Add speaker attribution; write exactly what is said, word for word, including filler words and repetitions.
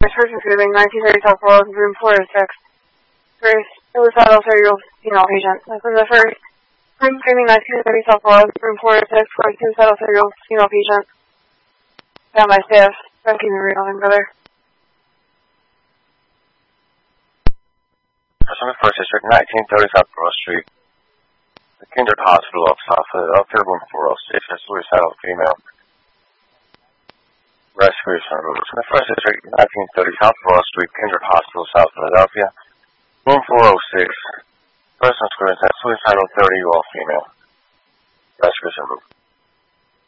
Speaker 1: person screaming, nineteen thirty South Road, room four oh six. First suicidal serial female patient. This is the first person screaming, nineteen thirty South Road, room four oh six, for a suicidal serial female patient. Found by staff. Don't keep me reading, brother.
Speaker 2: Person in First District, nineteen thirty South Broad Street. The Kindred Hospital of South Philadelphia, room four oh six, a suicidal female. Respiration room. In the First District, nineteen thirty South Broad Street, Kindred Hospital, South Philadelphia, room four oh six. Person experiencing suicidal thirty-year-old female. Respiration room.